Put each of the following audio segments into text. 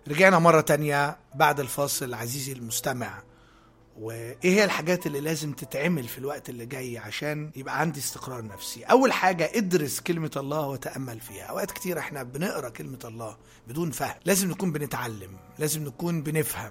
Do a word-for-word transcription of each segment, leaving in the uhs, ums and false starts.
رجعنا مرة تانية بعد الفاصل عزيزي المستمع، وايه هي الحاجات اللي لازم تتعمل في الوقت اللي جاي عشان يبقى عندي استقرار نفسي؟ اول حاجة ادرس كلمة الله وتأمل فيها. اوقات كتير احنا بنقرأ كلمة الله بدون فهم، لازم نكون بنتعلم، لازم نكون بنفهم.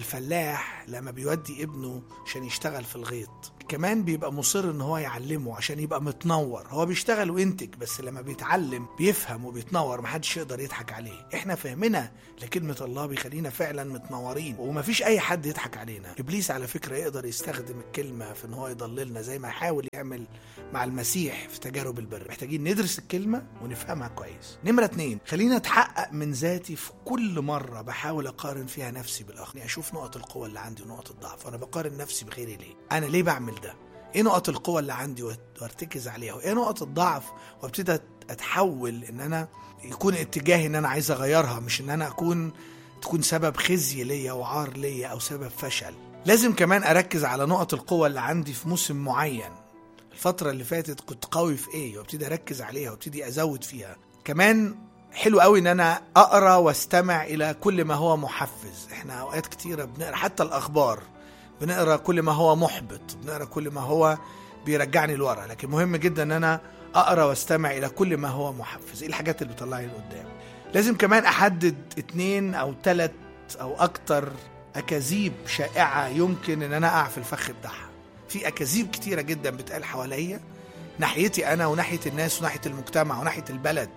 الفلاح لما بيودي ابنه عشان يشتغل في الغيط كمان بيبقى مصر ان هو يعلمه عشان يبقى متنور. هو بيشتغل وينتج، بس لما بيتعلم بيفهم وبيتنور، محدش يقدر يضحك عليه. احنا فهمنا لكلمة الله بيخلينا فعلا متنورين، ومفيش اي حد يضحك علينا. ابليس على فكرة يقدر يستخدم الكلمة في ان هو يضللنا زي ما يحاول يعمل مع المسيح في تجارب البر. محتاجين ندرس الكلمة ونفهمها كويس. نمرة اتنين، خلينا اتحقق من ذاتي في كل مرة بحاول اقارن فيها نفسي بالاخر. اشوف نقط القوة اللي عندي ونقط الضعف، وانا بقارن نفسي بغيري ليه؟ انا ليه بعمل ده؟ ايه نقط القوة اللي عندي وارتكز عليها، وايه نقط الضعف وابتدي اتحول ان انا يكون اتجاهي ان انا عايز اغيرها، مش ان انا اكون تكون سبب خزي ليا وعار ليا او سبب فشل. لازم كمان اركز على نقط القوة اللي عندي في موسم معين. الفترة اللي فاتت كنت قوي في ايه، وابتدي اركز عليها وابتدي ازود فيها. كمان حلو قوي ان انا اقرا واستمع الى كل ما هو محفز. احنا اوقات كتيرة بنقرا حتى الاخبار، بنقرا كل ما هو محبط، بنقرا كل ما هو بيرجعني لورا، لكن مهم جدا ان انا اقرا واستمع الى كل ما هو محفز. ايه الحاجات اللي بتطلعني لقدام؟ لازم كمان احدد اتنين او تلت او اكتر اكاذيب شائعة يمكن ان انا اقع في الفخ بتاعها. في اكاذيب كتيرة جدا بتقال حواليا ناحيتي انا وناحية الناس وناحية المجتمع وناحية البلد.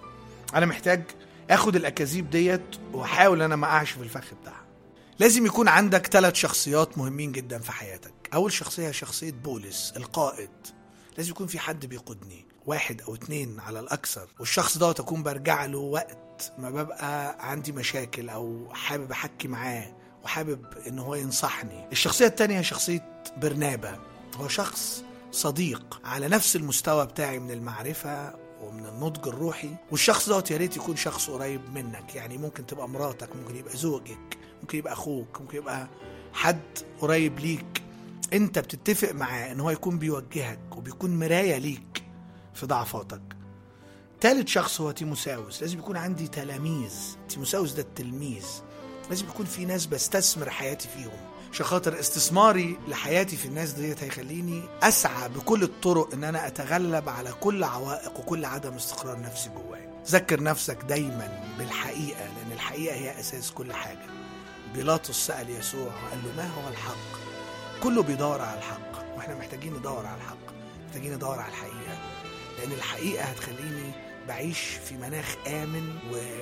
انا محتاج اخد الاكاذيب ديت واحاول انا ما اقعش في الفخ بتاعها. لازم يكون عندك ثلاث شخصيات مهمين جدا في حياتك. اول شخصية شخصية بولس القائد. لازم يكون في حد بيقودني، واحد او اتنين على الاكثر، والشخص ده تكون برجع له وقت ما ببقى عندي مشاكل او حابب احكي معاه وحابب ان هو ينصحني. الشخصية التانية شخصية برنابا، هو شخص صديق على نفس المستوى بتاعي من المعرفة ومن النضج الروحي. والشخص ده يا ريت يكون شخص قريب منك، يعني ممكن تبقى مراتك، ممكن يبقى زوجك، ممكن يبقى اخوك، ممكن يبقى حد قريب ليك انت بتتفق معاه ان هو يكون بيوجهك وبيكون مراية ليك في ضعفاتك. ثالث شخص هو تيموساوس. لازم يكون عندي تلاميذ. تيموساوس ده التلميذ. لازم يكون في ناس بستثمر حياتي فيهم، عشان خاطر استثماري لحياتي في الناس ديت هيخليني اسعى بكل الطرق ان انا اتغلب على كل عوائق وكل عدم استقرار نفسي جوايا. ذكر نفسك دايما بالحقيقة، لان الحقيقة هي اساس كل حاجة. بيلاطس سأل يسوع وقال له ما هو الحق؟ كله بيدور على الحق، واحنا محتاجين ندور على الحق، محتاجين ندور على الحقيقة، لأن الحقيقة هتخليني بعيش في مناخ آمن،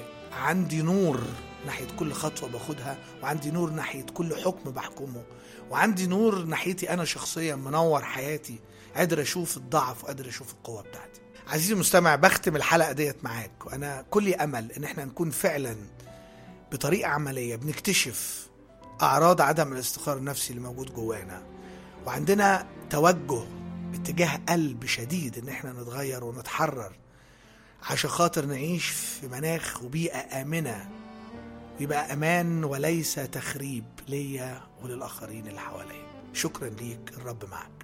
وعندي نور ناحية كل خطوة باخدها، وعندي نور ناحية كل حكم بحكمه، وعندي نور ناحيتي أنا شخصيا منور حياتي، قادر أشوف الضعف وقادر أشوف القوة بتاعتي. عزيزي المستمع، بختم الحلقة ديت معاك، وأنا كل أمل إن احنا نكون فعلا بطريقة عملية بنكتشف أعراض عدم الاستقرار النفسي اللي موجود جوانا، وعندنا توجه اتجاه قلب شديد ان احنا نتغير ونتحرر عشان خاطر نعيش في مناخ وبيئة آمنة، يبقى أمان وليس تخريب ليا وللآخرين اللي حواليا. شكرا ليك، الرب معك.